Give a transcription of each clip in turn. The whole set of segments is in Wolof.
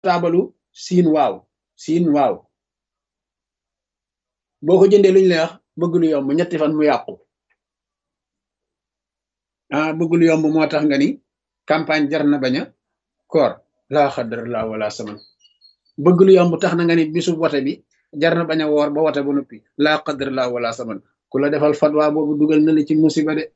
taabalu siin waaw boo ko jëndee luñ lay wax bëgg lu yomb ñetti fan mu yàqu bëgg lu yomb moo tax nga ni campagne jar na bañ a koor laa xadar laa wala saman bëgg lu yomb tax na nga ni bisu wote bi jar na bañ a woor ba wote ba noppi laa xadar laa wala saman ku la defal fatwa boobu dugal na la ci musiba de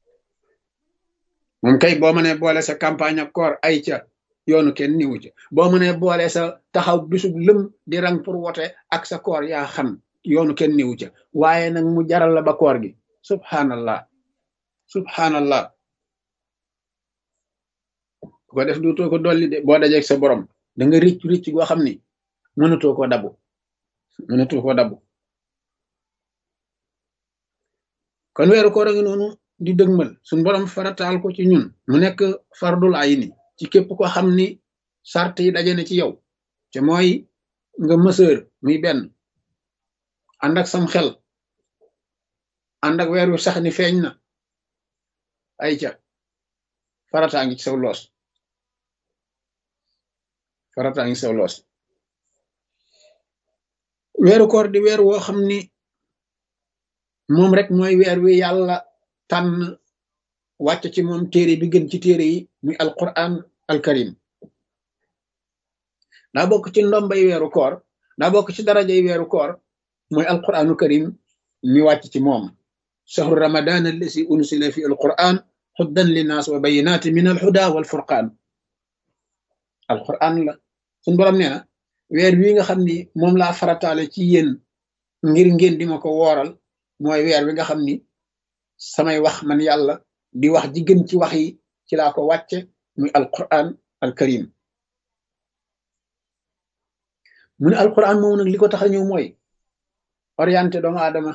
moom kay boo mënee boole sa campagne ak koor ay ca yoonu kenn niwu ca boo mënee boole sa taxaw bisub lëm di rang pour wote ak sa koor yaa xam yoonu kenn niwu ca waaye nag mu jaral la ba koor gi subhanallah subhanallah ku ko def duutoo ko dolli de boo dajeeg sa borom da nga ricc ricc goo xam ni mënatoo koo dabu kon weeru koor a ngi noonu di dëgmal suñ borom farataal ko ci ñun mu nekk fardul ayni ci képp ko xam ni sart yi daje na ci yow te mooy nga mësër muy benn ànd ak sam xel ànd ak weer wi sax ni feeñ na ay ca farataa ngi ci saw loos weeru koor di weer woo xam ni moom rek mooy weer wi yàlla tànn wàcc ci moom téere bi gën ci téere yi muy alquran alkarim daa bokk ci ndombay weeru koor daa bokk ci darajay weeru koor mooy alquranu karim mi wàcc ci moom shahru ramadan allasi unsila fi alquran huddan linnaas wa bayinati min alhuda walfurqaan alquran la suñ borom nee na weer wi nga xam ni moom laa farataale ci yéen ngir ngeen di ma ko wooral mooy weer wi nga xam ni samay wax man yàlla di wax ji gën ci wax yi ci laa ko wàcce muy alquran alkarim mu ne alquran moom nag li ko tax a ñëw mooy orienté doomu aadama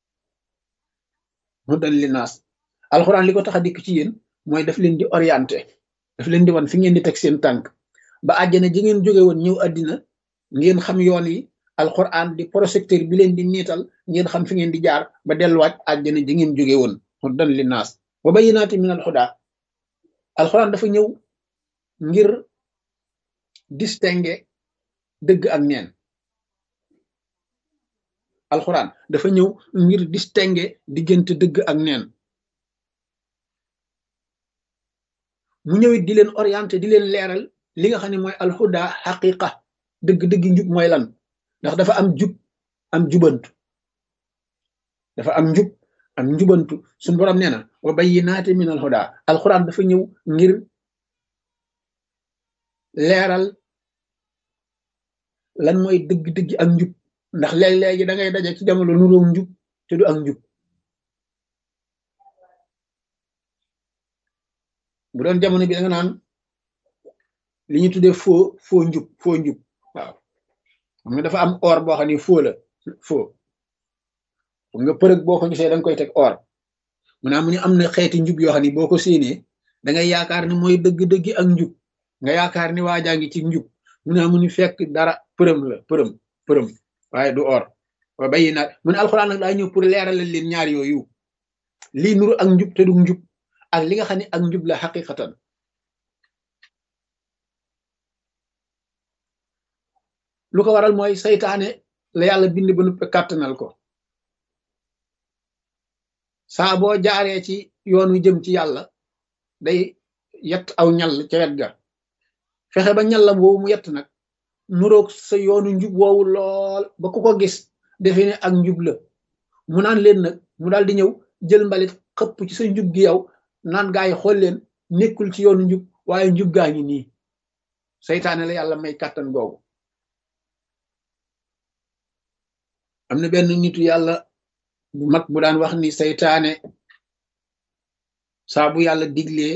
hudan linnaas alquran li ko tax a dikk ci yéen mooy daf leen di orienté daf leen di wan fi ngeen di teg seen tànk ba àjjana ji ngeen jóge woon ñëw àddina ngeen xam yoon yi alquran di projecteur bi leen di niital ngeen xam fi ngeen di jaar ba delluwaat àjjana ji ngeen jóge woon hudan linnaas wa bayyinaati min alhuda alquran dafa ñëw ngir distinguer dëgg ak neen alquran dafa ñëw ngir distinguer diggante dëgg ak neen mu ñëwit di leen orienté di leen leeral li nga xam ne mooy alhuda xaqiqa dëgg-dëgg njub mooy lan ndax dafa am jub am jubantu dafa am njub am njubantu suñu borom nee na wa bayyinaati min alhuda alquran dafa ñëw ngir leeral lan mooy dëgg-dëgg ak njub ndax léeg-léegi da ngay daje ci jamono nuróom njub te du ak njub bu doon jamono bi da nga naan li ñu tuddee faux njub waaw xam nga dafa am or boo xam ni faux la faux xam nga përëg boo ko gisee da nga koy teg or mu naa mu ne am na xeeti njub yoo xam ni boo ko séenee da ngay yaakaar ni mooy dëgg-dëgg ak njub nga yaakaar ni waajaa ngi ci njub mu naa mu ni fekk dara përëm la përëm waaye du or wa bayyinaat mu ne alxuraan nag daa ñëw pour leeralal leen ñaar yooyu lii nuru ak njub te du njub ak li nga xam ne ak njub la xaqiqatan lu ko waral mooy saytaane la yàlla bind ba nuppe kàttanal ko saa boo jaaree ci yoon wi jëm ci yàlla day yett aw ñal ca wet ga fexe ba ñallam woowu mu yett nag nuroog sa yoonu njub woowu lool ba ku ko gis defe ne ak njub la mu naan leen nag mu daal di ñëw jël mbalit xëpp ci sa njub gi yow naan gaa yi xool leen nekkul ci yoonu njub waaye njub gaa ngi nii saytaane la yàlla may kàttan googu am na benn nitu yàlla bu mag bu daan wax ni saytaane saa bu yàlla diglee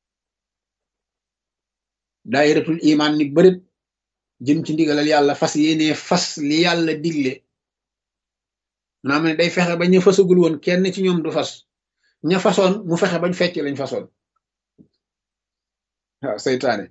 daayiratul iman ni bërit jëm ci ndigalal yàlla fas yéene fas li yàlla digle naa ma ne day fexe ba ña fasagul woon kenn ci ñoom du fas ña fasoon mu fexe bañ fecc lañ fasoon waaw saytaane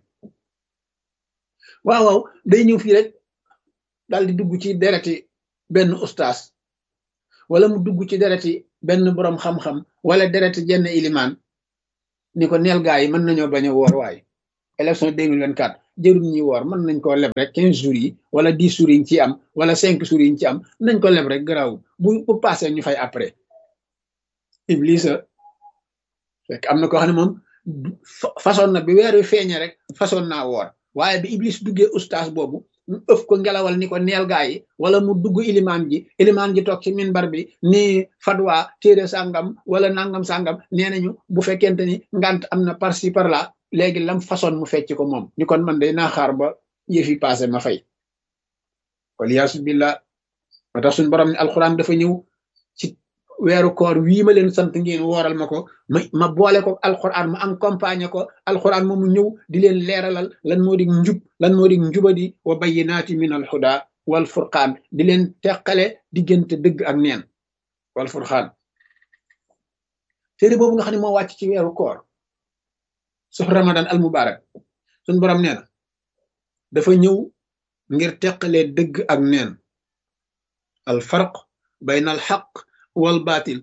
waaw day ñëw fii rek daal di dugg ci dereti benn ustaas wala mu dugg ci dereti benn boroom xam-xam wala dereti jenn ilimaan ni ko neel gaa yi mën nañoo bañ a woor waay élection 2024 jërul ñuy woor mën nañ koo leb rek 15 jours yi wala 10 jours yi ñu ci am wala 5 jours yi ñu ci am nañ ko leb rek garaawul bu passé ñu fay après Iblis fekk am na koo xam ne moom façon na bi weer wi feeñe rek façon naa woor waaye bi Iblis duggee ustaas boobu mu ëf ko ngelawal ni ko neel gaa yi wala mu dugg ilimaan ji toog ci minbar bi ni fatwa téere sàngam wala nangam sàngam nee nañu bu fekkente ni ngant am na par ci par là léegi lam façon mu fecc ko moom ni kon man day naa xaar ba yëfi passé ma fay waliyaasu billah moo tax suñu borom ne alxuraan dafa ñëw ci weeru koor wii ma leen sant ngeen wooral ma ko ma boole ko alxuraan ma accompagner ko alxuraan moomu ñëw di leen leeralal lan moo di njub lan moo di njubadi wa bayyinaati min alhuda wal furqaan di leen teqale diggante dëgg ak neen wal furqaan téere boobu nga xam ne moo wàcc ci weeru koor suuf ramadan al mubarak suñ borom nee na dafa ñëw ngir teqale dëgg ak neen al farq bayna al xaq wal baatil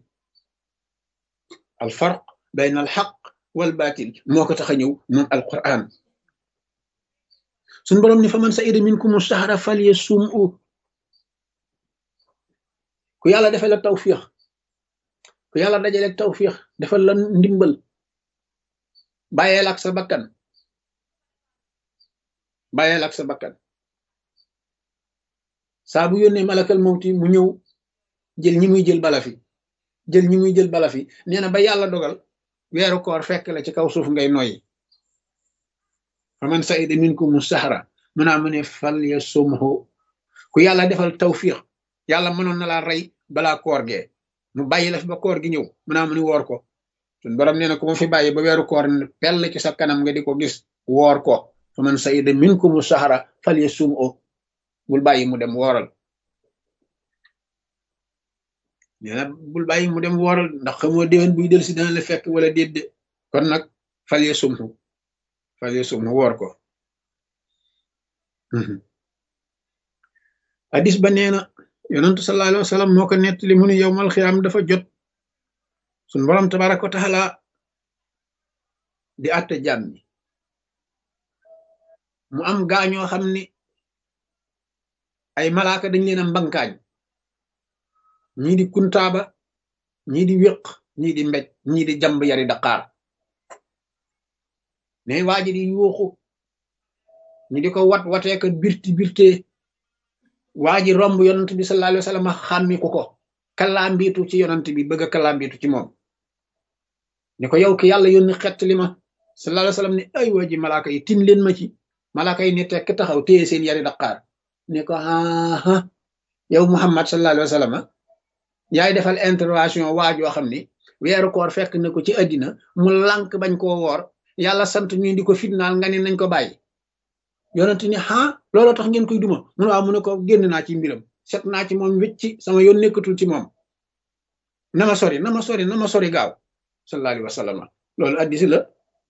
al farq bayna al xaq wal baatil moo ko tax a ñëw moom alquran suñ borom ni fa man sa'ida minkum shahra falyasumhu ku yàlla defal la tawfiix ku yàlla dajale tawfiix defal la ndimbal bàyyeel ak sa bakkan bàyyeel ak sa bakkan saa bu yónnee malakal mawti mu ñëw jël ñi muy jël bala fi nee na ba yàlla dogal weeru koor fekk la ci kaw suuf ngay noyyi fa man sa'ida minkum sahra mu naa mu ne falyasumhu ku yàlla defal tawfiq yàlla mënoon na laa rey balaa koor gee mu bàyyi la fi ba koor gi ñëw mu naa mu ni woor ko suñ borom nee na ku ma fi bàyyi ba weeru koor pell ci sa kanam nga di ko gis woor ko fa man sa'ida minkum sahra falyasumhu bul bàyyi mu dem wooral nee na bul bàyyi mu dem wooral ndax xamoo déwén buy del si dana la fekk wala déedde kon nag falyasumhu woor ko hadis ba nee na yonentu sallallahu alayhi wa sallam moo ko nettali mu ne yowmal xiyaam dafa jot suñ borom tabaraka wa taala di àtte jàmm ñi mu am gaañoo xam ni ay malaaka dañ leen a mbankaañ ñii di kuntaaba ñii di wéq ñii di mbéj ñii di jamb yari daqaar mais waa ji di yuuxu ñi di ko watee ko birtee waa ji romb yonent bi sallallahu alayhi wa sallam xàmmi ko kalaambiitu ci yonent bi bëgg a kalaambiitu ci moom ni ko yow ki yàlla yónni xett li ma sallallahu alayhi wa sallam ni ay waa ji malaaka yi tin leen ma ci malaaka yi ne tekk taxaw téye seen yari daqaar ne ko aa yow Muhammad sallallahu alayhi wa sallam yaay defal intervention waajoo xam ni weeru koor fekk na ko ci àddina mu lànk bañ koo woor yàlla sant ñu di ko fitnaal nga ne nañ ko bàyyi yonent ni looloo tax ngeen koy duma mu ne waaw mu ne ko génn naa ci mbiram set naa ci moom wécci sama yoon nekkatul ci moom na ma sori gaaw sallallahu alayhi wa sallam loolu addisi la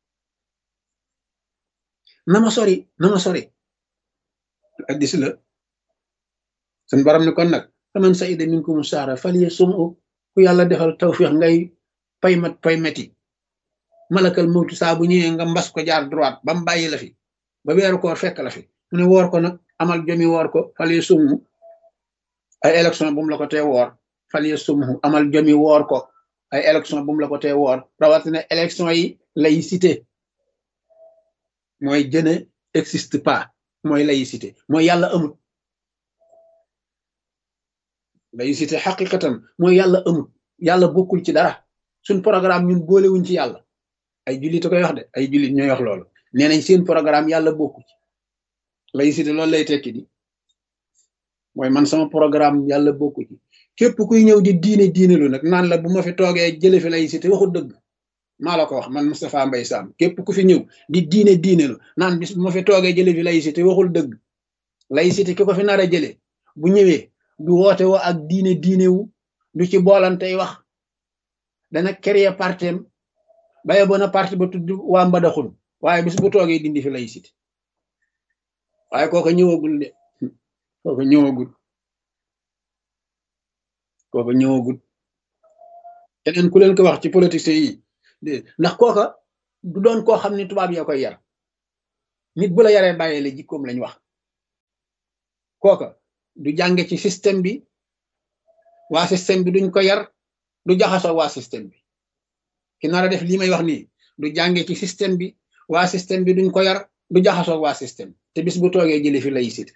na ma sori addisi la sun borom ni kon nag faman sa'ida minkum shahra falyasumhu ku yàlla defal tawfiix ngay pay meti malakal mawtu saa bu ñëwee nga mbas ko jaar droite ba mu bàyyi la fi ba weeru koor fekk la fi mu ne woor ko nag amal jomi woor ko falyasumhu ay élection bu mu la ko tee woor falyasumhu amal jomi woor ko ay élection bu mu la ko tee woor rawatina élection yi laïcité mooy je n'existe pas mooy laïcité mooy yàlla amut laïcité xaqiqatan mooy yàlla amut yàlla bokkul ci dara suñ programme ñun boolewuñ ci yàlla ay jullit a koy wax de ay jullit ñooy wax loolu nee nañ seen programme yàlla bokku ci laïcité loolu lay tekki di mooy man sama programme yàlla bokku ci képp kuy ñëw di diine lu nag naan la bu ma fi toogee jële fi laïcité waxul dëgg maa la ko wax man Moustapha Mbaye Sam képp ku fi ñëw di diine lu naan bis bu ma fi toogee jële fi laïcité waxul dëgg laïcité ki ko fi nar a jële bu ñëwee du woote woo ak diine wu du ci boolantey wax dana créer partem baye bona parti ba tudd waa mbadaxun waaye bis bu toogee dindi fi laïcité waaye kooka ñëwagul de kooka ñëwagul keneen ku leen ko wax ci politique yi de ndax kooka du doon koo xam ne tubaab yaa koy yar nit bu la yaree bàyyee la jikkoom lañ wax kooka du jànge ci système bi waa système bi duñ ko yar du jaxasoo waa système bi ki nar a def lii may wax nii du jànge ci système bi waa système bi duñ ko yar du jaxasoo waa système te bis bu toogee jële fi laïcité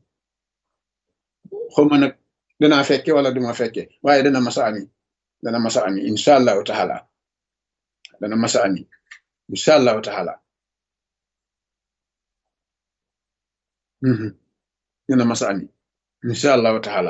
xawma nag danaa fekke wala duma fekke waaye dana masa ami incha allahu taala dana masa ami incha allahu taala dana masa ami incha allahu taala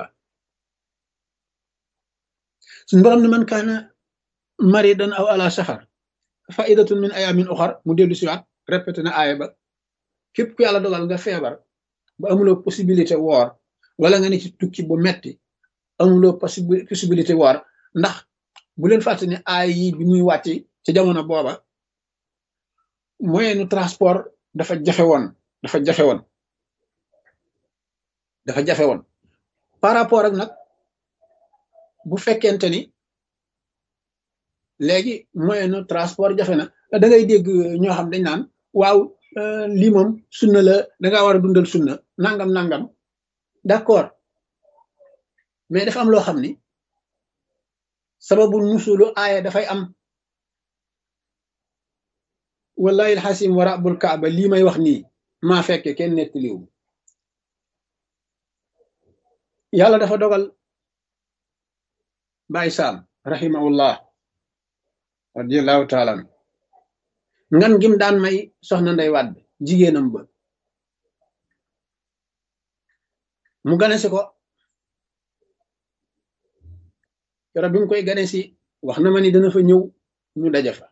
suñu borom ne man kaana maridan aw ala safar faidatun min ayamin uxar mu dellu siwaat répété na aaya ba képp ku yàlla dogal nga feebar ba amuloo possibilité woor wala nga ne ci tukki bu metti amuloo possibilité woor ndax bu leen fàtte ne aay yi bi muy wàcc ci jamono booba moyenu transport dafa jafe woon par rapport ak nag bu fekkente ni léegi moyenu transport jafe na da ngay dégg ñoo xam dañ naan waaw lii moom sunna la dangaa war a dundal sunna nangam d'accord mais dafa am loo xam ni sababu nusulu aaya dafay am wallahi alxasim wa rabbul kaaba lii may wax nii maa fekke kenn nettaliwu yàlla dafa dogal Baay Saam rahimahullah radiyallahu taala ngan gim daan may soxna Ndey Wàdd jigéenam ba mu gane si ko keroog bi mu koy gane si wax na ma ni dana fa ñëw ñu daje fa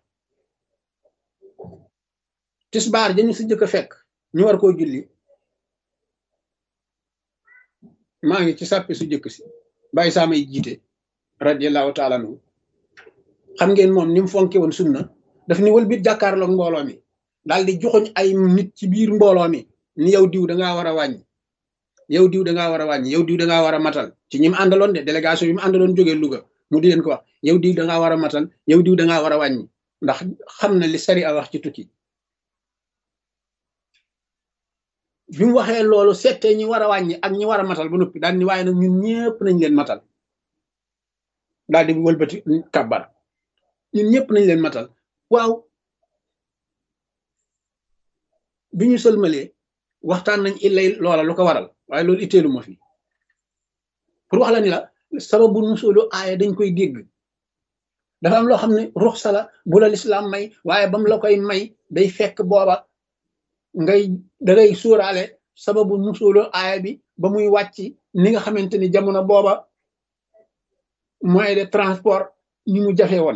tisbaar dañu si jëkk a fekk ñu war koo julli maa ngi ci sàppi su jëkk si Baay Saam ay jiite radiyallahu taala anhu xam ngeen moom ni mu fonke woon sunna daf ni wëlbit jàkkaarloog mbooloo mi daal di joxoñ ay nit ci biir mbooloo mi ni yow diw dangaa war a wàññi yow diw dangaa war a wàññi yow diw dangaa war a matal ci ñi mu àndaloon de délégation yi mu àndaloon jógee Louga mu di leen ko wax yow diw dangaa war a matal yow diw dangaa war a wàññi ndax xam na li sari a wax ci tukki bi mu waxee loolu settee ñi war a wàññi ak ñi war a matal ba noppi daal ni waaye nag ñun ñëpp nañ leen matal daal di wëlbati kàbbar ñun ñëpp nañ leen matal waaw bi ñu sëlmalee waxtaan nañ illay loola lu ko waral waaye loolu itteelu ma fi pour wax la ni la sababu nusulu aaya dañ koy dégg dafa am loo xam ne ruxsa la bu la lislaam may waaye bam la koy may day fekk booba dangay suuraale sababu nusulu aaya bi ba muy wàcc ni nga xamante ni jamono booba moyen de transport ni mu jafe woon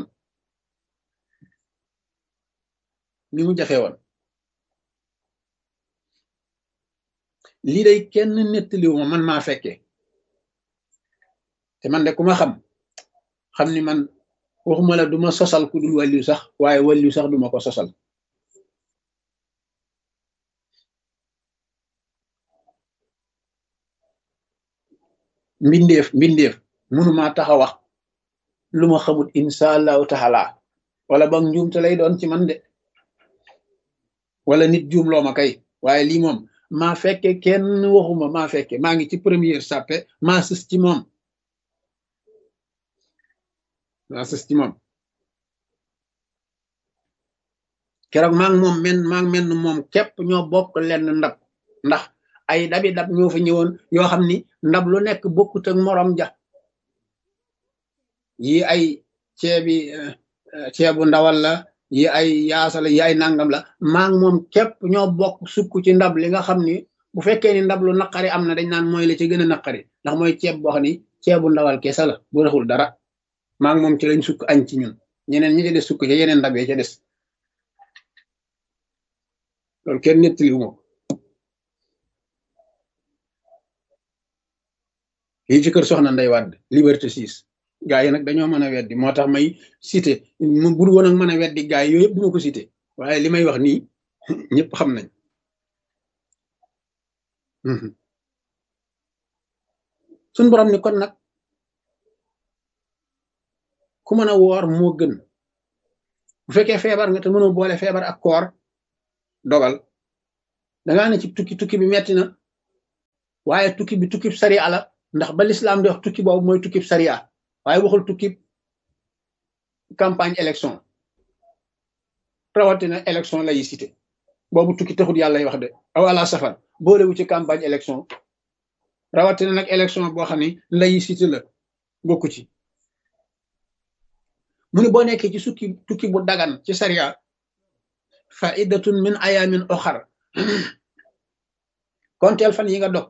lii day kenn nettaliwu ma man maa fekkee te man de ku ma xam ni man waxuma la duma sosal ku dul wàlliw sax waaye wàlliw sax duma ko sosal mbindeef mënumaa taxa wax lu ma xamut insha allahu taala wala ba njuumte lay doon ci man de wala nit juum loo ma kay waaye lii moom maa fekke kenn waxuma maa fekke maa ngi ci première sàppe maa sës ci moom keroog maa ngi moom képp ñoo bokk lenn ndab ndax ay dabi dab ñoo fa ñëwoon yoo xam ni ndab lu nekk bokkut ak morom ja yi ay ceebu ndawal la yi ay yaasa la yi ay nangam la maa ngi moom képp ñoo bokk sukk ci ndab li nga xam ni bu fekkee ni ndab lu naqari am na dañ naan mooy la ci gën a naqari ndax mooy ceeb boo xam ni ceebu ndawal kese la bu raxul dara maa ngi moom ci lañ sukk añ ci ñun ñeneen ñi ca des sukk ca yeneen ndab yi ca des loolu kenn nettaliwu ma lii ci kër soxna Ndey Wàdd Liberté 6 gaa yi nag dañoo mën a weddi moo tax may cité mu bur woon ak mën a weddi gaa yi yooyu yëpp duma ko cité waaye li may wax nii ñëpp xam nañ suñ borom ni kon nag ku mën a woor moo gën bu fekkee feebar nga te mënoo boole feebar ak koor dogal dangaa ne ci tukki bi metti na waaye tukki bi tukkib sariya la ndax ba lislaam di wax tukki boobu mooy tukkib sariya waaye waxul tukkib campagne élection rawatina élection laïcité boobu tukki taxul yàlla wax de aw ala safar boolewu ci campagne élection rawatina nag élection boo xam ne laïcité la bokku ci mu ne boo nekkee ci tukki bu dagan ci sariya faidatun min ayamin oxar konteel fan yi nga dog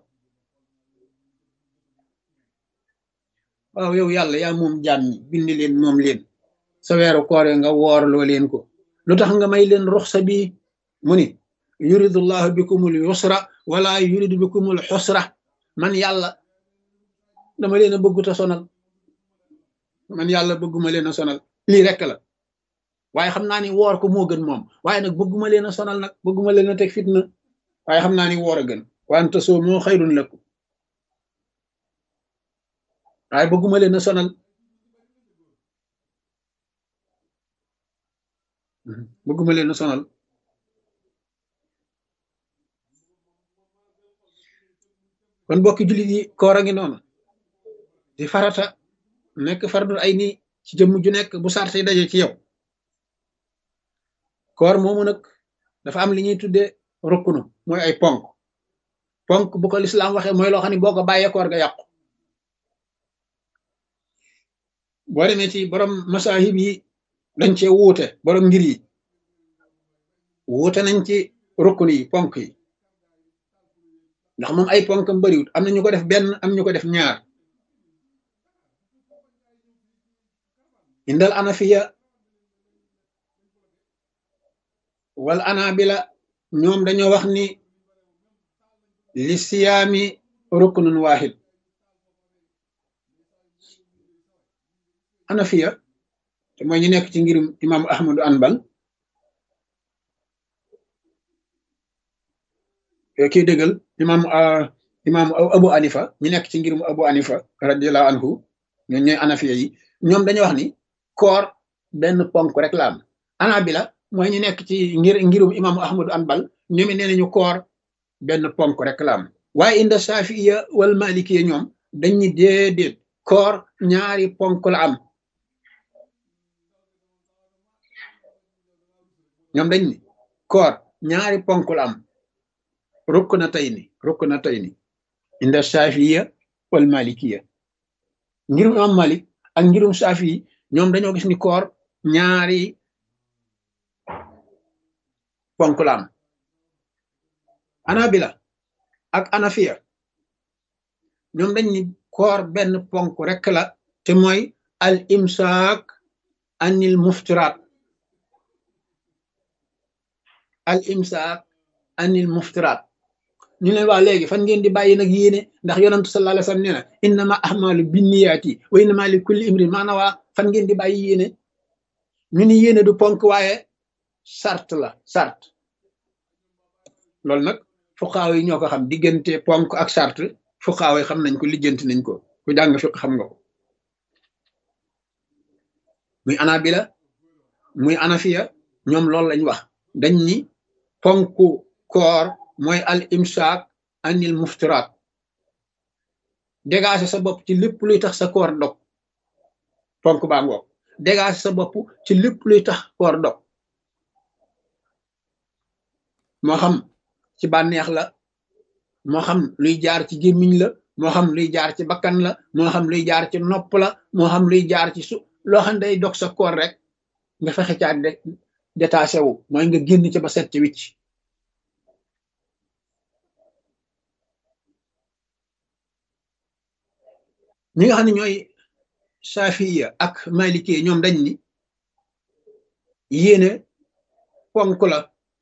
waaw yow yàlla yaa moom jaam ñi bindi leen moom leen sa weeru koore nga woorloo leen ko lu tax nga may leen ruxsa bi mu ni yuridullahu bikumul yusra wala yuridu bikumul xusra man yàlla dama leen a bëgguta sonal man yàlla bëgguma leen a sonal lii rekk la waaye xam naa ni woor ko moo gën moom waaye nag bëgguma leen a sonal nag bëgguma leen a teg fitna waaye xam naa ni woor a gën wante soo moo xayrun lakum waaye bëgguma leen a sonal bëgguma leen a sonal kon bokki jullit yi koor a ngi noonu di farata nekk fardul ay nii ci jëmm ju nekk bu sarte daje ci yow koor moomu nag dafa am li ñuy tudde rukkunu mooy ay ponk bu ko lislaam waxee mooy loo xam ne boo ko bàyyee koor ga yàqu boo demee ci borom masahib yi dañ cee wuute borom ngir yi wuute nañ ci rukkunu yi ponk yi ndax moom ay ponkam bariwut am na ñu ko def benn am ñu ko def ñaar indal anafiya wal anabila ñoom dañoo wax ni li siyaami ruknun waahid anafiya te mooy ñu nekk ci ngirum imam ahmadu anbal kii dëggal imam abu anifa ñu nekk ci ngirum abu anifa radiallahu anhu ñoo ñooy anafiya yi ñoom dañoo wax ni koor benn ponk rek la am anabila mooy ñu nekk ci ngirum imam ahmadu anbal ñoom nee nañu koor benn ponk rek la am waaye inda safiya wal malikiya ñoom dañu déedéet koor ñaari ponk la am ñoom dañ ni koor ñaari ponk la am ruknatayni inda safiya wal malikiya ngirum imam malik ak ngirum safi ñoom dañoo gis ni koor ñaari ponk la am anabila ak anafiya ñoom dañ ni koor benn ponk rek la te mooy al imsaak anil muftiraat al imsaak anil muftiraat ñu leen wax léegi fan ngeen di bàyyi nag yéene ndax yonantu sallallahu alayhi wasallam nee na innama ahmalu binniyaati wa innama li kulli imrin maa nawaa fan ngeen di bàyyi yéene ñu ni yéene du ponk waaye sart la sart loolu nag fuqaaw yi ñoo ko xam diggante ponk ak sart fuqaaw yi xam nañ ko lijjanti nañ ko ku jàng fiq xam nga ko muy anabila muy anafiya ñoom loolu lañ wax dañ ni ponku koor mooy al imsaak anil muftiraat dégager sa bopp ci lépp luy tax sa koor dog ponk baa ngoog dégager sa bopp ci lépp luy tax koor dog moo xam ci bànneex la moo xam luy jaar ci gémmiñ la moo xam luy jaar ci bakkan la moo xam luy jaar ci nopp la moo xam luy jaar ci loo xam day dog sa koor rek nga fexe caa détaché wu mooy nga génn ci ba set ci wicc ñi nga xam ne ñooy safiya ak maliki ñoom dañ ni yéene ponk la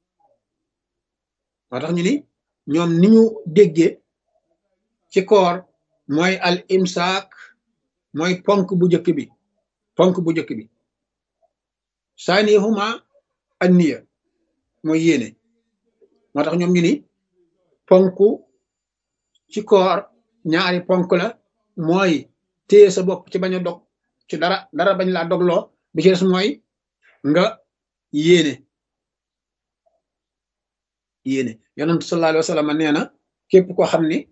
moo tax ñu ni ñoom ni ñu déggee ci koor mooy al imsaak mooy ponk bu njëkk bi saanihuma an niya mooy yéene moo tax ñoom ñu ni ponk ci koor ñaari ponk la mooy téye sa bopp ci bañ a dog ci dara bañ laa dogloo bi ci des mooy nga yéene yonent sallallahu alayhi wa sallam nee na képp koo xam ni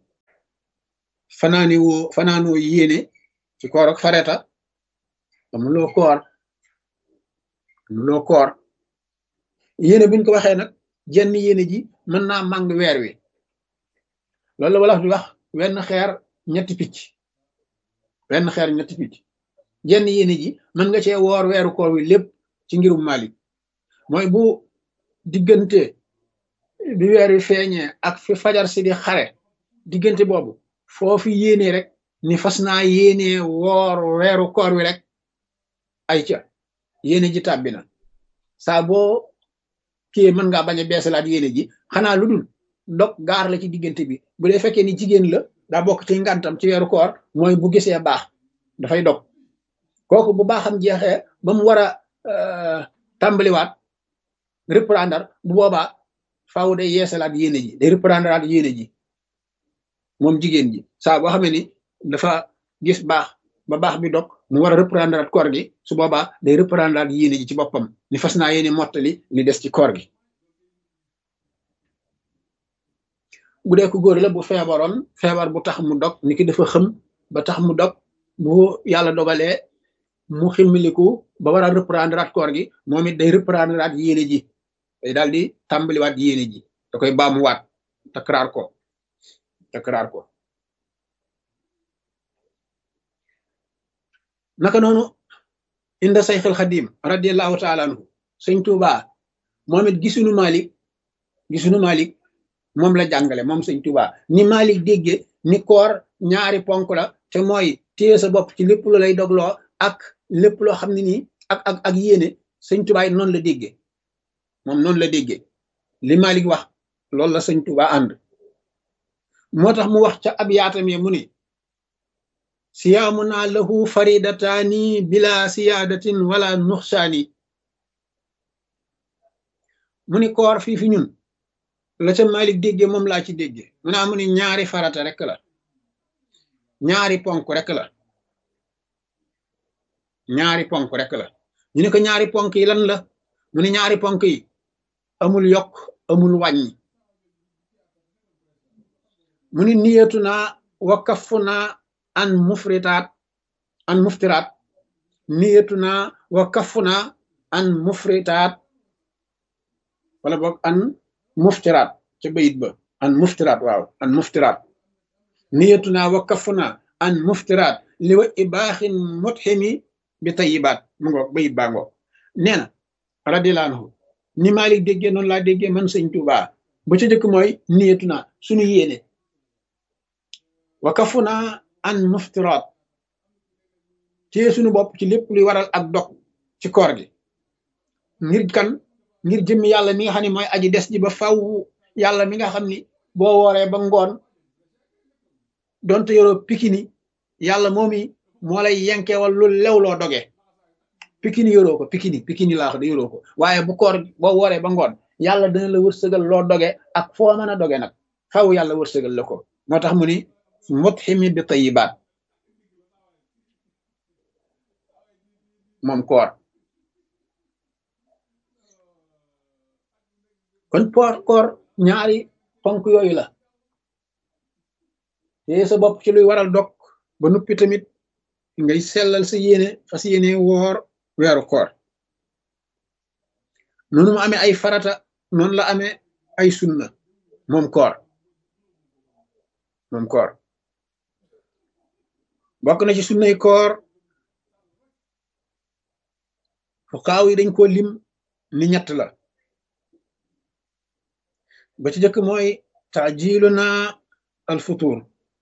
fanaanoo yéene ci koor ak fareta amuloo koor yéene buñ ko waxee nag jenn yéene ji mën naa màng weer wi loolu la wala di wax wenn xeer ñetti picc jenn yéene ji mën nga cee woor weeru koor wi lépp ci ngirum Malik mooy bu diggante bi weer wi feeñee ak fi fajar si di xare diggante boobu foofu yéene rek ni fas naa yéene woor weeru koor wi rek ay ca yéene ji tàbbi na saa boo kii mën ngaa bañ a beesalaat yéene ji xanaa lu dul dog gaar la ci diggante bi bu dee fekkee ni jigéen la daa bokk ci ngantam ci weeru koor mooy bu gisee baax dafay dog kooku bu baaxam jeexee ba mu war a tàmbaliwaat reprendre bu boobaa faaw day yeesalaat yéene ji day reprendre aat yéene ji moom jigéen ji saa boo xamee ni dafa gis baax ba baax bi dog mu war a reprendre at koor gi su boobaa day reprendre at yéene ji ci boppam ni fas naa yéene mottali li des ci koor gi bu dee ko góor la bu feebaroon feebar bu tax mu dog ni ki dafa xëm ba tax mu dog bu yàlla dogalee mu ximmiliku ba war a reprendre at koor gi moom it day reprendre at yéene ji day daal di tàmbaliwaat yéene ji da koy baamuwaat takraar ko naka noonu inda sayxil xadim radiallahu taala anhu sëñ Tuubaa moom it gisunu Malik moom la jàngale moom sëñ Tuubaa ni Malik dégge ni koor ñaari ponk la te mooy téye sa bopp ci lépp lu lay dogloo ak lépp loo xam ne nii ak yéene sëñ Tuubaa it noonu la dégge moom noonu la dégge li Malik wax loolu la sëñ Tuubaa ànd moo tax mu wax ca ab yaatam ya mu ni siyaamuna lahu faridataani bila siyaadatin wala nuxsaani mu ni koor fii fi ñun la ca Malik dégge moom laa ci dégge mu naa mu ni ñaari farata rek la ñaari ponk rek la ñu ne ko ñaari ponk yi lan la mu ni ñaari ponk yi amul yokk amul wàññi mu ni niyatu naa wa kafu naa an muftiraat niyatu naa wa kafu naa an mufritaat wala boog an muftiraat ca bayit ba an muftiraat niyatu naa wa kafu naa an muftiraat li wa ibaaxin mutximi bi tayibaat mu ngoog bayit baa ngoog nee na radiyallaahu anhu ni Malik déggee noonu laa déggee man sëñ Tuubaa ba ca jëkk mooy niyatu naa suñu yéene wa kafu naa an muftiraat ci suñu bopp ci lépp luy waral ak dog ci koor gi ngir jëmmi yàlla mi nga xam ne mooy aji des ji ba faw yàlla mi nga xam ni boo wooree ba ngoon donte yoroo pikini yàlla moomi moo lay yenkewal lu lew loo doge pikini yoroo ko pikini laa wax de yoroo ko waaye bu koor boo wooree ba ngoon yàlla dana la wërsëgal loo doge ak foo mën a doge nag faw yàlla wërsëgal la ko moo tax mu ni mutximi bi tayibaat moom koor kon koor ñaari ponk yooyu la te sa bopp ci luy waral dog ba nuppi tamit ngay sellal sa yéene fas yéene woor weeru koor noonu mu amee ay farata noonu la amee ay sunna moom koor bokk na ci sunnay koor fuqaaw yi dañ ko lim ni ñett la ba ci jëkk mooy taajiluna al futur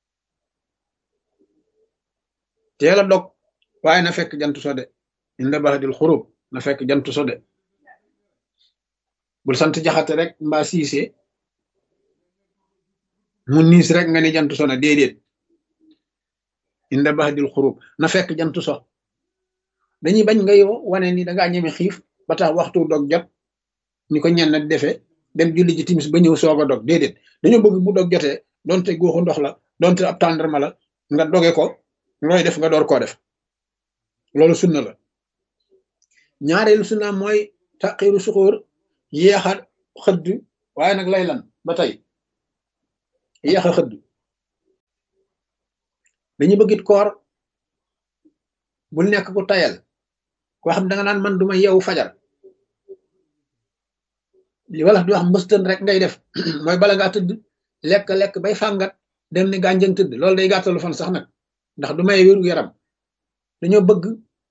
teel a dog waaye na fekk jant so de inda baxdil xurub na fekk jant so de bul sant jaxate rek mbaa siise mu niis rek nga ni jant so na déedéet inda baxdil xurub na fekk jant so dañuy bañ ngay wane ni dangaa ñeme xiif ba tax waxtu dog jot ni ko ñenn defee dem julli ji timis ba ñëw soog a dog déedéet dañoo bëgg bu dog jotee donte góoxu ndox la donte ab tàndarma la nga doge ko looy def nga door koo def loolu sunna la ñaareelu sunna mooy taqiru suxóor yéexa xëdd waaye nag lay lan ba tey yéex a xëdd dañu bëggit koor bul nekk ku tayal koo xam da nga naan man duma yeewu fajar li wala di wax mbëstën rek ngay def mooy bala ngaa tëdd lekk bay fàngat dem ni gànjëng tëdd loolu day gàttalu fan sax nag ndax du may wéru yaram dañoo bëgg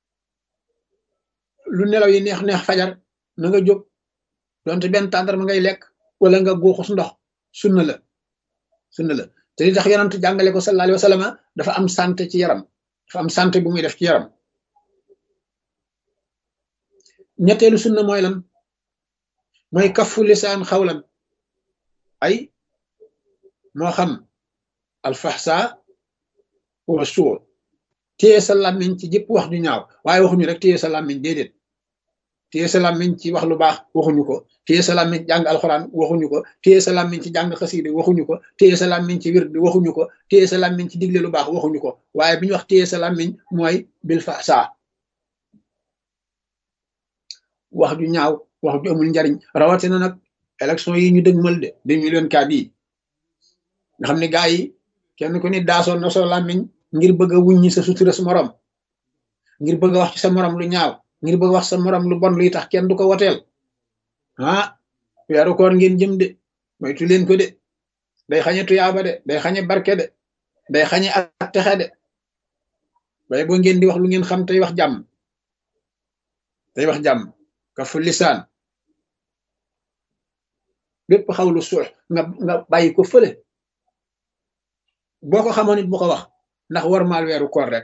lu nelaw yi neex neex fajar na nga jóg donte benn tàndarma ngay lekk wala nga guuxus ndox sunna la te li tax yonent jàngale ko sallallahu alayhi wa sallam dafa am santé ci yaram dafa am santé bu muy def ci yaram ñetteelu sunna mooy lan mooy kafu lisaan xawlan ay moo xam alfaxsa wa suur téye sa làmmiñ ci jëpp wax ju ñaaw waaye waxuñu rek téye sa làmmiñ déedéet téye sa làmmiñ ci wax lu baax waxuñu ko téye sa làmmiñ ci jàng alxuraan waxuñu ko téye sa làmmiñ ci jàng xasiide waxuñu ko téye sa làmmiñ ci wird waxuñu ko téye sa làmmiñ ci digle lu baax waxuñu ko waaye bi ñu wax téye sa làmmiñ mooy bil faxsa wax ju ñaaw wax ju amul njariñ rawatina nag élection yi ñu dëgmal de 2024 yi nga xam ne gaa yi kenn ku ni daasoon na soo làmmiñ ngir bëgg a wuññi sa sutura sa morom ngir bëgg a wax ci sa morom lu ñaaw ngir bëgg a wax sa morom lu bon luy tax kenn du ko woteel ah weeru koor ngeen jëm de moytu leen ko de day xañe tuyaaba de day xañe barke de day xañe ak texe de waaye boo ngeen di wax lu ngeen xam tey wax jàmm kafu lisaan bépp xawlu suux nga bàyyi ko fële boo ko xamoon it bu ko wax ndax war maal weeru koor rek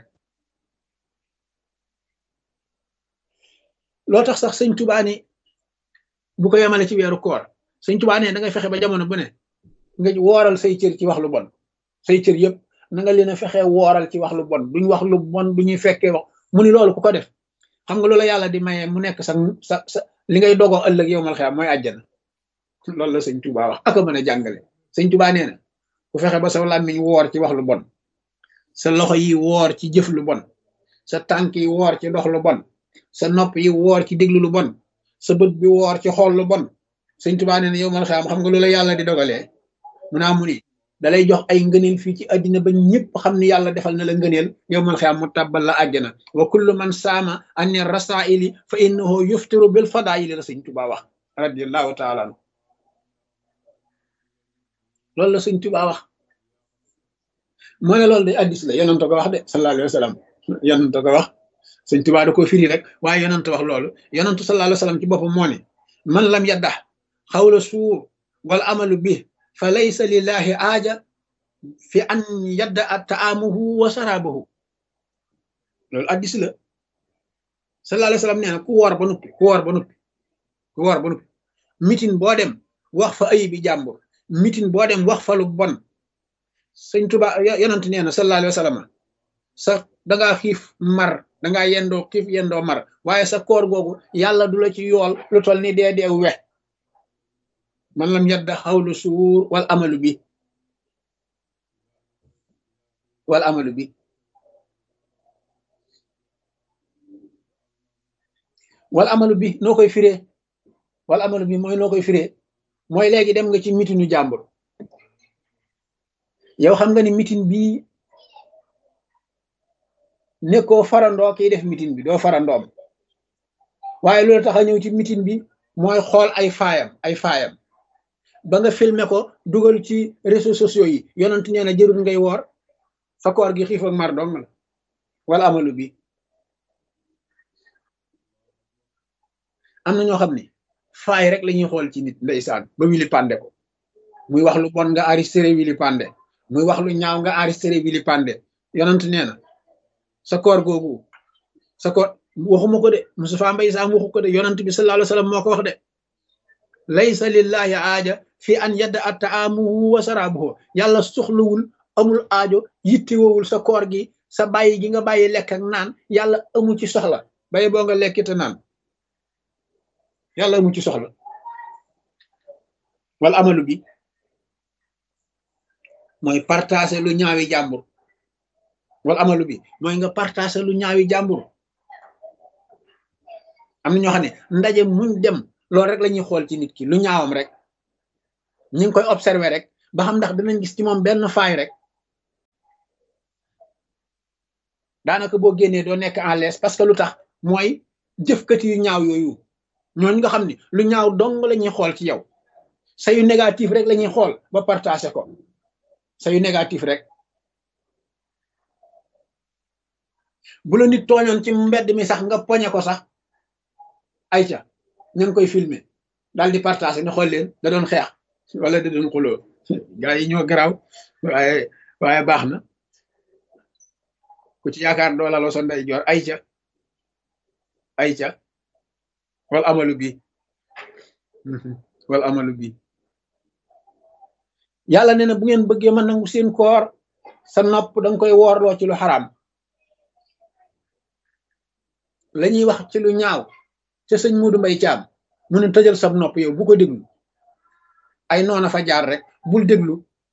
loo tax sax sëñ Tuubaa ni bu ko yemale ci weeru koor sëñ Tuubaa ne da ngay fexe ba jamono bu ne nga wooral say cër ci wax lu bon say cër yëpp na nga leen a fexe wooral ci wax lu bon duñ wax lu bon du ñuy fekkee wax mu ni loolu ku ko def xam nga loola yàlla di maye mu nekk sa li ngay dogoo ëllëg yow mal xiyaam mooy àjjana loolu la sëñ Tuubaa wax aka mën a jàngale sëñ Tuubaa nee na ku fexe ba sa làmmiñ woor ci wax lu bon sa loxo yi woor ci jëf lu bon sa tànk yi woor ci dox lu bon sa nopp yi woor ci déglu lu bon sa bët bi woor ci xool lu bon sëñ Tuubaa nee na yow mal xiyaam xam nga loola yàlla di dogalee mu naa mu ni dalay jox ay ngëneel fii ci àddina ba ñëpp xam ni yàlla defal na la ngëneel yow mal xiyaam mu tàbbal la àjjana wa kullu man saama anni rasaili fa innahu yuftiru bil fadaili la sëñ Tuubaa wax radiyallahu taala anhu loolu la sëñ Tuubaa wax moo ne loolu de addis la yonent ko wax de sallallahu alayhi wa sallam yonent ko wax sëñ Tuubaa da ko firi rek waaye yonent wax loolu yonent sallallahu alayhi wa sallam ci boppam moo ne man lam yaddax xawla suur wal amalu bi fa laysa lillahi aaja fi an yadda a taamuhu wa sarabahu loolu addis la sallallahu alayhi wa sallam nee na ku woor ba nuppi mitin boo dem wax fa ayibi jàmbur mitin boo dem wax fa lu bon sëñ Tuubaa yonent nee na sallallahu alayhi wa sallam sa dangaa xiif mar dangaa yendoo xiif yendoo mar waaye sa koor googu yàlla du la ci yool lu tol ni dee we man lam yadda xawlu suur wal amalu bi noo koy firee wal amalu bi mooy noo koy firee mooy léegi dem nga ci mitinu jàmbur yow xam nga ni mitin bii nekkoo farandoo kiy def mitin bi doo farandoom waaye loolu tax a ñëw ci mitin bi mooy xool ay faayam ba nga filmé ko dugal ci réseaux sociaux yi yonent nee na jërul ngay woor sa koor gi xiif ak mar dong la wala amalu bi am na ñoo xam ne faay rek la ñuy xool ci nit ndeysaan ba wili pande ko muy wax lu bon nga enregistré wili pande muy wax lu ñaaw nga enregistré wili pande yonent nee na sa koor googu sa koor waxuma ko de Moustapha Mbaye Sam waxu ko de yonent bi sallallahu alayhi wa sallam moo ko wax de laysa lillahi aaja fi an yadda a taamuhu wa sarabuhu yàlla soxlawul amul aajo yittewowul sa koor gi sa bàyyi gi nga bàyyi lekk ak naan yàlla amu ci soxla bàyyi boo nga lekkite naan yàlla amu ci soxla wala amalu bi mooy partager lu ñaawi jàmbur wala amalu bi mooy nga partager lu ñaawi jàmbur am na ñoo xam ne ndaje muñ dem loolu rek la ñuy xool ci nit ki lu ñaawam rek ñi ngi koy observer rek ba xam ndax dinañ gis ci moom benn faay rek daanaka boo génnee doo nekk en l'aise parce que lu tax mooy jëfkat yu ñaaw yooyu ñooñu nga xam ni lu ñaaw dong la ñuy xool ci yow sa yu négatif rek la ñuy xool ba partagé ko sa yu négatif rek bu la nit tooñoon ci mbedd mi sax nga poñe ko sax ayca ñu ngi koy filmer daal di partagé ne xool leen da doon xeex wala da doon xuloo gars yi ñoo garaaw waaye baax na ku ci yaakaar doo laloo sa ndey joor ayca wal amalu bi wal amalu bi yàlla nee na bu ngeen bëggee ma nangu seen koor sa nopp danga koy woorloo ci lu xaraam la ñuy wax ci lu ñaaw ca sëñ Muudu Mbay Caam mu ne tëjal sab nopp yow bu ko déglu ay noona fa jaar rek bul déglu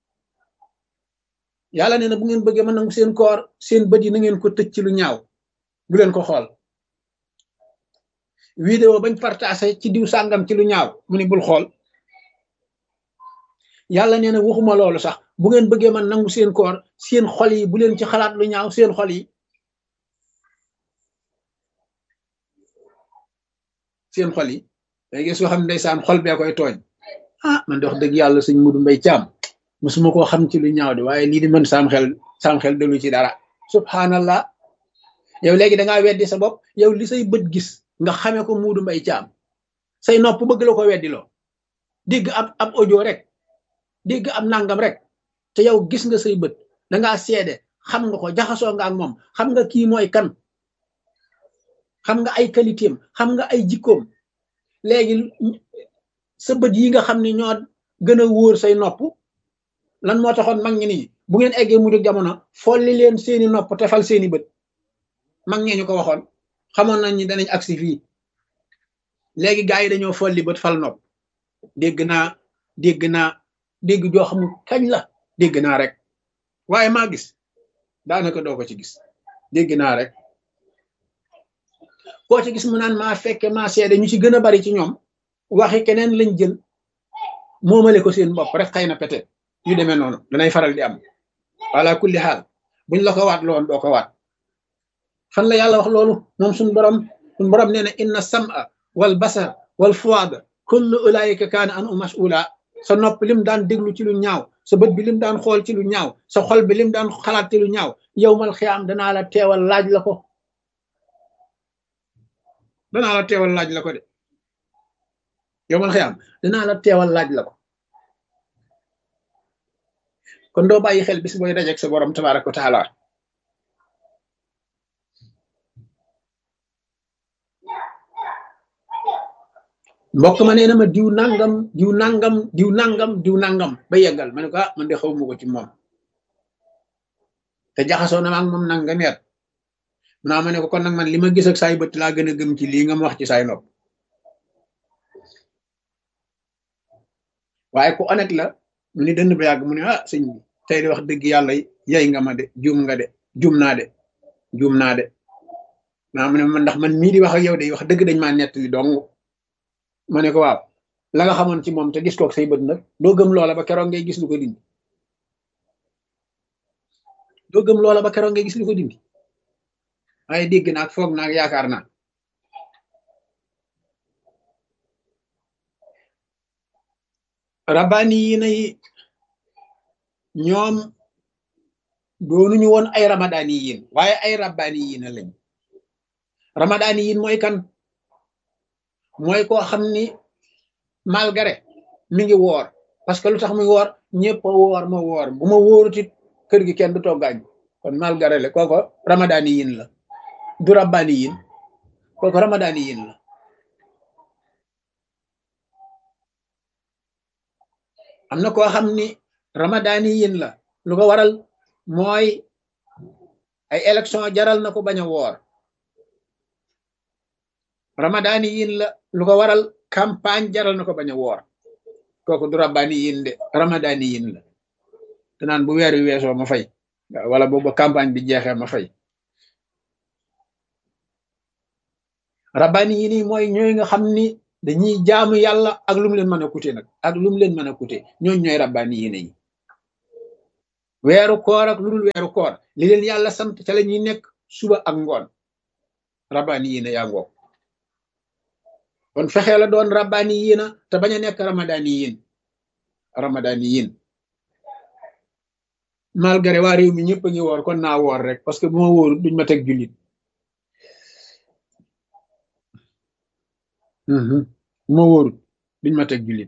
yàlla nee na bu ngeen bëggee ma nangu seen koor seen bët yi na ngeen ko tëj ci lu ñaaw bu leen ko xool vidéo bañ partagé ci diw sàngam ci lu ñaaw mu ni bul xool yàlla nee na waxuma loolu sax bu ngeen bëggee man nangu seen koor seen xol yi bu leen ci xalaat lu ñaaw seen xol yi day gis soo xam ne ndeysaan xol bee koy tooñ man de wax dëgg yàlla sëñ Mudu Mbay Caam musuma koo xam ci lu ñaaw de waaye lii di mën saam xel dalu ci dara subhanallah yow léegi dangaa weddi sa bopp yow li say bët gis nga xamee ko Mudu Mbay Caam say nopp bëgg la ko weddi loo dégg ab audio rek dégg am nangam rek te yow gis nga say bët dangaa seede xam nga ko jaxasoo nga ak moom xam nga kii mooy kan xam nga ay qualité am xam nga ay jikkoom léegi sa bët yi nga xam ne ñoo gën a wóor say nopp lan moo taxoon mag ñi nii bu ngeen eggee mujj jamono folli leen seeni nopp te fal seeni bët mag ñee ñu ko waxoon xamoon nañ ni danañ agsi fii léegi gaa yi dañoo folli bët fal nopp dégg joo xamul kañ la dégg naa rek waaye maa gis daanaka doo ko ci gis dégg naa rek koo ci gis mu naan maa fekke maa seede ñu ci gën a bari ci ñoom waxi keneen lañ jël moomale ko seen bopp rek xëy na peut-être yu demee noonu danay faral di am wala kulli xaal buñ la ko waat loon doo ko waat fan la yàlla wax loolu moom suñ borom nee na inna sam'a wal basar wal fuada kullu ulaika kaana an u mas'ula sa nopp lim daan déglu ci lu ñaaw sa bët bi lim daan xool ci lu ñaaw sa xol bi lim daan xalaat ci lu ñaaw yawmal xiyaam danaa la teewal laaj la ko de yawmal xiyaam danaa la teewal laaj la ko kon doo bàyyi xel bis booy dajeek sa borom tabaaraka wa taala mbokk ma nee na ma diw nangam ba yeggal ma ne ko man de xawma ko ci moom te jaxasoo na ma ak moom nanga neet naa ma ne ko kon nag man li ma gis ak saay bët laa gën a gëm ci lii nga ma wax ci saay nopp waaye ku honnête la mu ni dënd ba yàgg mu ne sëñ bi tey di wax dëgg yàlla yey nga ma de juum naa de naa mu ne man ndax man mii di wax ak yow de wax dëgg dañ maa nettali dong ma ne ko waaw la nga xamoon ci moom te gis kook say bët nag doo gëm loola ba keroog ngay gis lu ko dindi waaye dégg naag foog naag yaakaar naa rabbaani yi nay ñoom doonuñu woon ay ramadaani yin waaye ay rabbaani yi na lañ ramadaani yin mooy kan mooy koo xam ni malgré mi ngi woor parce que lu tax muy woor ñëpp a woor ma woor bu ma wóorutit kër gi kenn du toggaañ kon malgré le kooko ramadaani yin la du rabbaani yin kooko ramadaani yin la am na koo xam ni ramadaani yin la lu ko waral mooy ay élection jaral na ko bañ a woor ramadaani yin la lu ko waral campagne jaral na ko bañ a woor kooku du rabbaani yin de ramadaani yin la te naan bu weer wi weesoo ma fay wala boobu campagne bi jeexee ma fay rabbaani yin yi mooy ñooy nga xam ni dañuy jaamu yàlla ak lu mu leen mën a coûter nag ak lu mu leen mën a coûter ñooñ ñooy rabbaani yéene yi weeru koor ak lu dul weeru koor li leen yàlla sant ca la ñuy nekk suba ak ngoon rabbaani yéene yaa ngoog kon fexee la doon rabbaani yéena te bañ a nekk ramadaani yéen malgré waa réew mi ñëpp a ngi woor kon naa woor rek parce que bu ma wóorul duñ ma teg jullit bu ma wóorul duñ ma teg jullit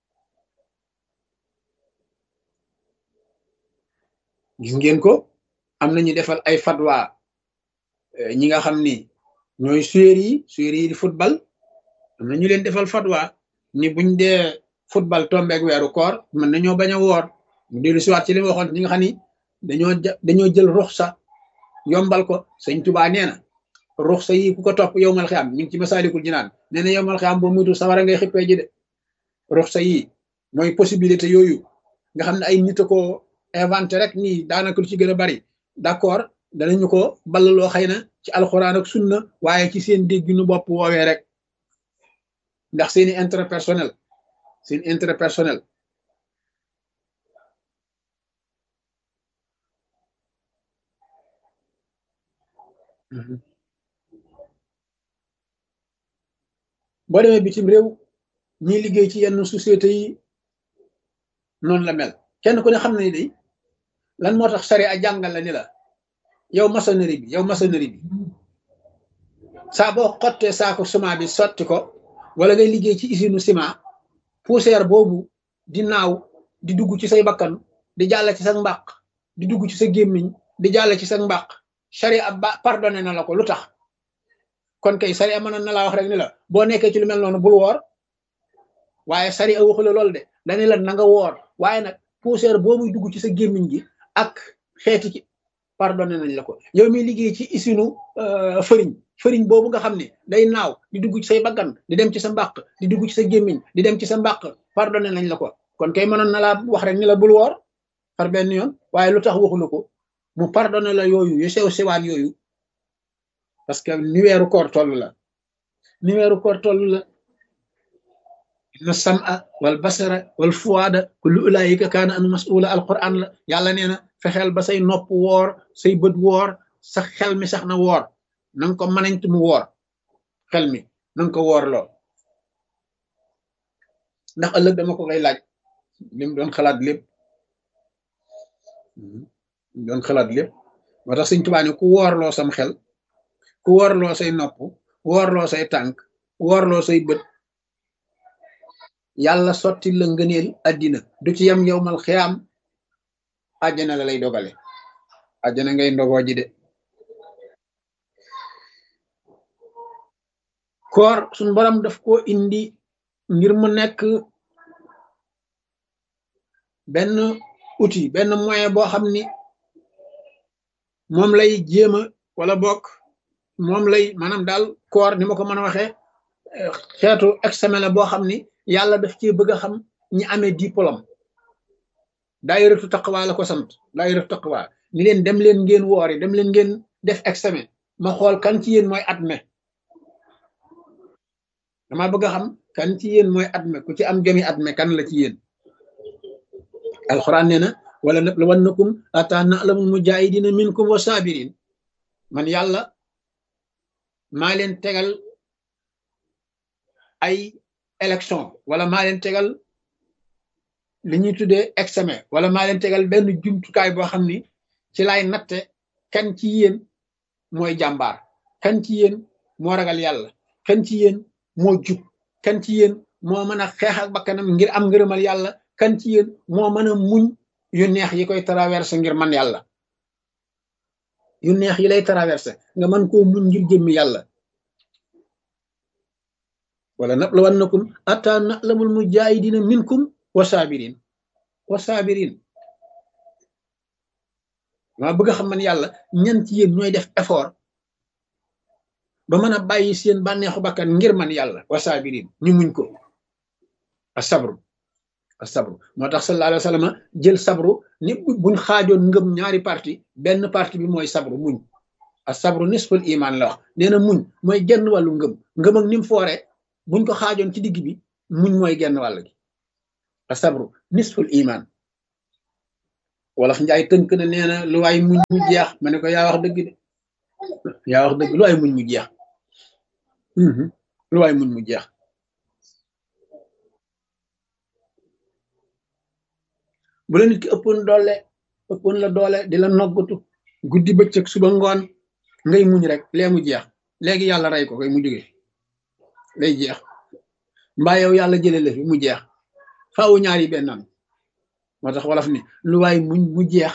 gis ngeen ko am nañu defal ay fatwa ñi nga xam ni ñooy suyéer yi di football am na ñu leen defal fatwa ni buñ dee football tombeeg weeru koor mën nañoo bañ a woor mu dellu siwaat ci li ma waxoon ñi nga xam ni dañoo jël ruxsa yombal ko sëñ Tuubaa nee na ruxsa yi ku ko topp yowmal xiyaam ñu ngi ci Masaalikul Jinaan nee na yowmal xiyaam boo muytu sawara ngay xippee ji de ruxsa yi mooy possibilité yooyu nga xam ne ay nit a ko inventé rek nii daanaka lu ci gën a bari d'accord danañu ko ballaloo xëy na ci alxuraan ak sunna waaye ci seen dégginu bopp woowee rek ndax seen intérêt personnel boo demee bitim réew ñiy liggéey ci yenn société yi noonu la mel kenn ku ne xam na ni day lan moo tax sari a jàngal la ni la yow maçonnerie bi saa boo xottee saako ciment bi sotti ko wala ngay liggéey ci usine ciment poussière boobu di naaw di dugg ci say bakkan di jàll ci sa mbàq di dugg ci sa gémmiñ di jàll ci sa mbàq sari a pardonné na la ko lu tax kon kay sari a mënoon na laa wax rek ni la boo nekkee ci lu mel noonu bul woor waaye sari a waxu la loolu de dañu la na nga woor waaye nag poussière boobu dugg ci sa gémmiñ gi ak xeeti ci pardonné nañ la ko yow mi liggéey ci isinu fëriñ boobu nga xam ne day naaw di dugg ci say baggan di dem ci sa mbàq di dugg ci sa gémmiñ di dem ci sa mbàq pardonné nañ la ko kon kay mënoon na laa wax rek ni la bul woor par benn yoon waaye lu tax waxu la ko mu pardonné la yooyu yu sew sewaan yooyu parce que ni weeru koor toll la inna sam'a wal basara wal fuwaada kullu ulaayika kaana anu mas'uula alquran la yàlla nee na fexeel ba say nopp woor say bët woor sa xel mi sax na woor na nga ko mënañ mu woor xel mi na nga ko woor loo ndax ëllëg dama ko koy laaj lim doon xalaat lépp moo tax Sëñ Tuubaa ne ku woorloo sam xel ku woorloo say nopp woorloo say tànk woorloo say bët yàlla sotti la ngëneel addina du ci yam yowmal xiyaam àjjana la lay dogale àjjana ngay ndogoo ji de koor suñ borom daf ko indi ngir mu nekk benn outil benn moyen boo xam ni moom lay jéema wala bokk moom lay maanaam daal koor ni ma ko mën a waxee xeetu examen la boo xam ni yàlla daf ci bëgg a xam ñi amee diplôme daayiratu taqwa la ko sant daayiratu taqwa ni leen dem leen ngeen woori dem leen ngeen def examen ma xool kan ci yéen mooy admet dama bëgg a xam kan ci yéen mooy admet ku ci am jomi admet kan la ci yéen alquran nee na wala nabluwannakum hatta na'lamul mujahidina minkum wa sabirin man yàlla maa leen tegal ay élection wala maa leen tegal li ñuy tuddee examen wala maa leen tegal benn jumtukaay boo xam ni ci laay natte kan ci yéen mooy jàmbaar kan ci yéen moo ragal yàlla kan ci yéen moo jub kan ci yéen moo mën a xeex ak bakkanam ngir am ngërëmal yàlla kan ci yéen moo mën a muñ yu neex yi koy traversé ngir man yàlla yu neex yi lay traversé nga mën koo muñ ngir jëmmi yàlla wala nabluwannakum hatta na'lamul mujahidina minkum wa sabirin maa bëgg a xam man yàlla ñan ci yéen ñooy def effort ba mën a bàyyi seen bànneexu bakkan ngir man yàlla wa sabirin ñu muñ ko asabru moo tax sallallahu alayhi wa sallam jël sabru ni buñ xaajoon ngëm ñaari parti benn parti bi mooy sabru muñ asabru nisful iman la wax nee na muñ mooy genn wàllu ngëm ak nim foore buñ ko xaajoon ci digg bi muñ mooy genn wàll gi asabru nisful iman wolof njaay tënk na nee na lu waay muñ mu jeex ma ne ko yaa wax dëgg de yaa wax dëgg lu waay muñ mu jeex lu waay muñ mu jeex bu la nit ki ëppoon la doole di la noggatu guddi bëccëg suba ngoon ngay muñ rek lee mu jeex léegi yàlla rey ko koy mu jóge lay jeex mbaa yow yàlla jële la fi mu jeex faawu ñaar yi benn moo tax wolof ni lu waay muñ mu jeex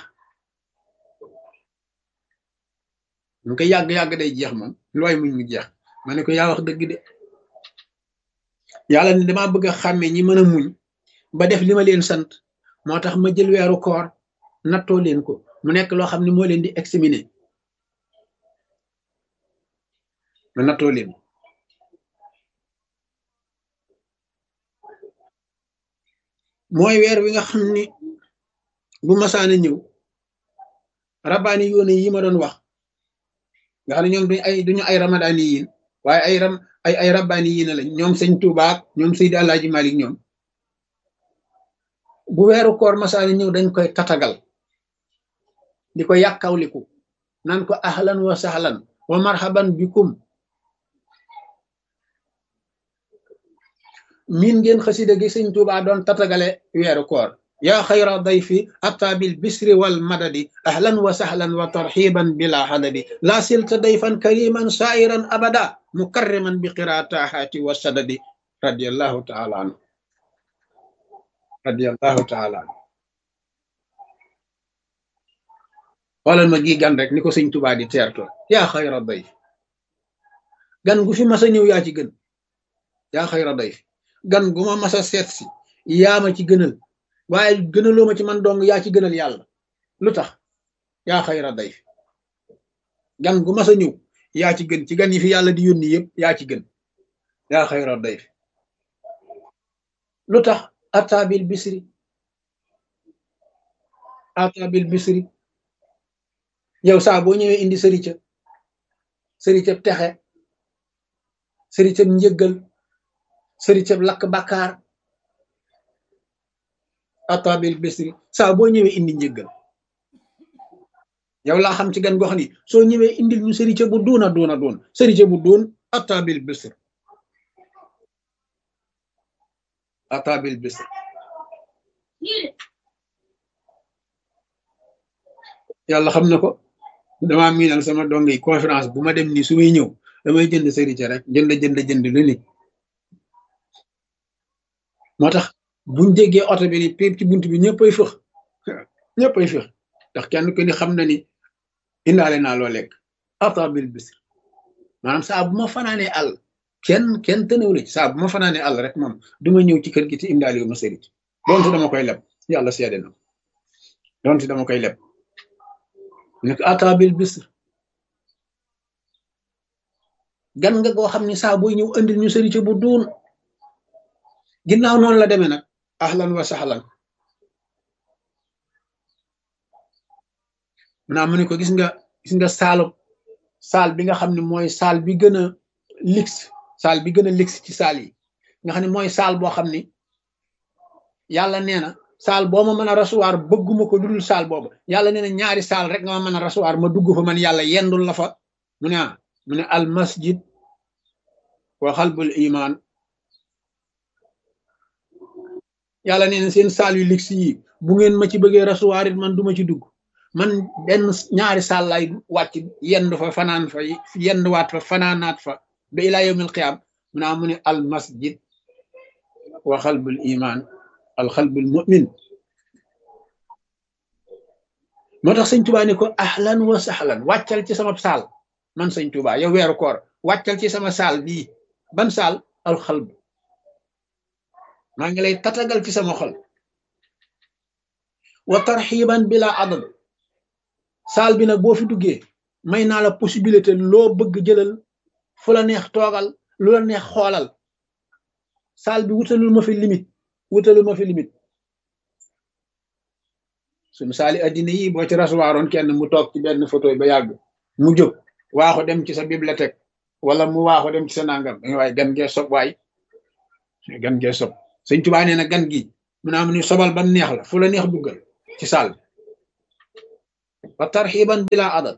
mu ko yàgg-yàgg day jeex moom lu waay muñ mu jeex ma ne ko yaa wax dëgg de yàlla ni damaa bëgg a xàmme ñi mën a muñ ba def li ma leen sant moo tax ma jël weeru koor nattoo leen ko mu nekk loo xam ne moo leen di examiner ma nattoo leen mooy weer wi nga xam ni bu masaana ñëw rabbaani yoone yi ma doon wax nga xam ne ñoom duñu ay ramadaani yiin waaye ay rabbaani yiina lañ ñoom sëñ Tuubaa ñoom Seydi Alaaji Malik ñoom bu weeru koor masaana ñëw dañ koy tatagal di ko yàkkawliku naan ko ahlan wa sahlan wa marhaban bikum miin ngeen xasida gi sëñ Tuubaa doon tatagale weeru koor yaa xayra dayfi ata bil bisri wal madadi ahlan wa sahlan wa tarxiban bila hadadi laa silta dayfan kariman sairan abada mukarriman bi qiraatahaati wa sadadi radiallahu taala anhu radiallahu taala anhu xoolal ma gi gan rek ni ko sëñ Tuubaa di teerto yaa xayra dayfi gan gu fi masa ñëw yaa ci gën yaa xayra dayfi gan gu ma masa seet si yaa ma ci gënal waaye gënaloo ma ci man dong yaa ci gënal yàlla lu tax yaa xayra dayf gan gu masa ñëw yaa ci gën ci gan yi fi yàlla di yónni yëpp yaa ci gën yaa xayra dayf lu tax atabil bisri yow saa boo ñëwee indi sërica texe sërica njëggal sërica lakk bàkkaar atabil bisri saa boo ñëwee indi njëggal yow laa xam ci gan gox ni soo ñëwee indil ñu sërica bu duuna sërica bu duun atabil bisri yàlla xam na ko damaa miinal sama donge yi conférence bu ma dem nii su may ñëw damay jënd sërica rek jënd lu ni moo tax buñ déggee oto bi ni pépp ci bunt bi ñëppay fëx ndax kenn ku ni xam na ni indaale naa loo lekk atabil bisr maanaam saa bu ma fanaanee àll kenn tënew la ci saa bu ma fanaanee àll rek moom duma ñëw ci kër gi te indaale yu ma sëric doonte dama koy leb yàlla seede na doonte dama koy leb nekk atabil bisr gan nga goo xam ni saa booy ñëw andil ñu sëric bu duun ginnaaw noonu la demee nag ahlan wa sahlan mu ne ko gis nga saal bi nga xam ne mooy saal bi gën a luxe ci saal yi nga xam ne mooy saal boo xam ni yàlla nee na saal boo ma mën a recevoir bëgguma ko dudul saal boobu yàlla nee na ñaari saal rek nga ma mën a recevoir ma dugg fa man yàlla yendul la fa mu ne al masjid wa xalbul iman yàlla nee na seen saal yu luxe yi bu ngeen ma ci bëggee recevoir it man duma ci dugg man benn ñaari saal lay wàcc yendu fa fanaan fa yenduwaat fa fanaanaat fa ba ilaa yawmil qiyaam mu ne al masjid wa xalbul iman al xalbul mu'min moo tax sëñ Tuubaa ni ko ahlan wa sahlan wàccal ci sama saal man sëñ Tuubaa yow weeru koor wàccal ci sama saal bii ban saal al xalb maa ngi lay tatagal ci sama xol wa tarxiban bila adad saal bi nag boo fi duggee may naa la possibilité loo bëgg jëlal fu la neex toogal lu la neex xoolal saal bi wutalul ma fi limite suñu saali addina yi boo ci rasuwaaroon kenn mu toog ci benn photo ba yàgg mu jóg waaxu dem ci sa bibliothèque wala mu waaxu dem ci sa nangam waaye gan ngee sob waay gan gee sob sëñ Tuubaa nee na gan gi mu naa mu ni sobal ba neex la fu la neex duggal ci saal bi wa tarxiban bila adad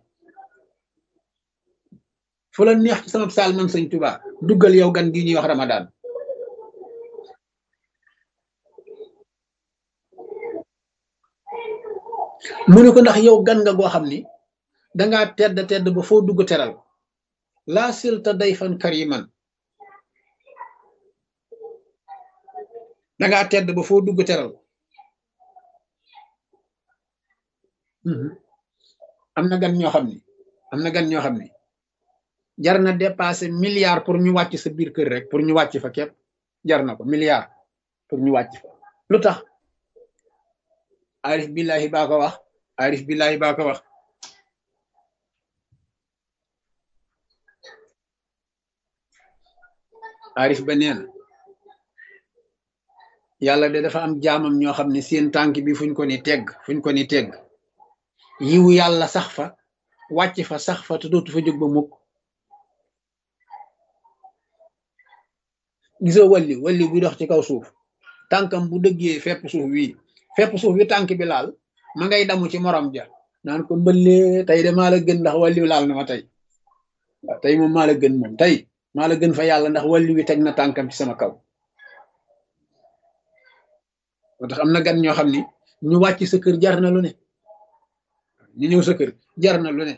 fu la neex ci sama saal man sëñ Tuubaa duggal yow gan gi ñuy wax Ramadan mu ne ko ndax yow gan nga goo xam ni dangaa tedd ba foo dugg teral laa silta dayfan kariman dangaa tedd ba foo dugg teral am na gan ñoo xam ni jar na dépassé milliard pour ñu wàcc sa biir kër rek pour ñu wàcc fa képp jar na ko milliard pour ñu wàcc fa lu tax arif billahi baa ko wax arif ba nee na yàlla de dafa am jaamam ñoo xam ne seen tànk bi fuñ ko ni tegg yiwu yàlla sax fa wàcc fa sax fa te dootu fa jóg ba mukk gisoo walli buy dox ci kaw suuf tànkam bu dëggee fepp suuf wi tànk bi laal ma ngay damu ci morom ja naan ko mbëllee tey de maa la gën ndax walliw laal na ma tey waaw tey moom maa la gën moom tey maa la gën fa yàlla ndax walli wi teg na tànkam ci sama kaw moo tax am na gan ñoo xam ni ñu wàcc sa kër jar na lu ne ñu ñëw sa kër jar na lu ne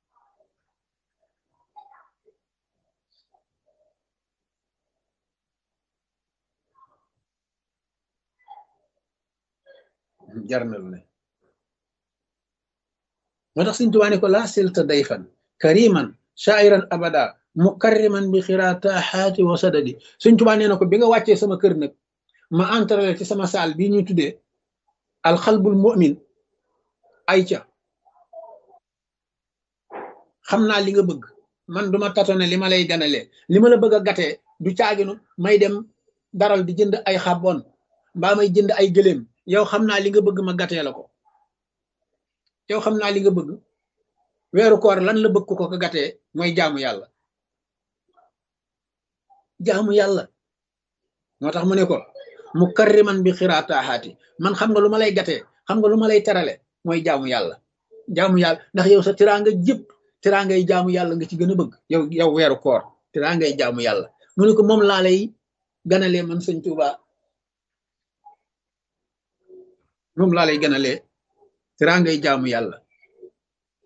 moo tax Sëñ Tuubaa ne ko laa silta dayfan kariman shairan abada mukarriman bi xiraataxaati wa sadadi Sëñ Tuubaa nee na ko bi nga wàccee sama kër nag ma entrale ci sama saal bii ñuy tuddee alxalbul mu'min ay ca xam naa li nga bëgg man duma tatone li ma lay ganalee li ma la bëgg a gatee du caaginu may dem daral di jënd ay xabon mbaa may jënd ay gëléem yow xam naa li nga bëgg ma gatee la ko yow xam naa li nga bëgg weeru koor lan la bëgg ko ko gatee mooy jaamu yàlla moo tax mu ne ko mu karriman bi xiraataaxaati man xam nga lu ma lay gatee xam nga lu ma lay terale mooy jaamu yàlla ndax yow sa tiraanga jëpp tiraangay jaamu yàlla nga ci gën a bëgg yow weeru koor tiraangay jaamu yàlla mu ne ko moom laa lay ganalee man Sëñ Tuubaa moom laa lay ganalee tiraangay jaamu yàlla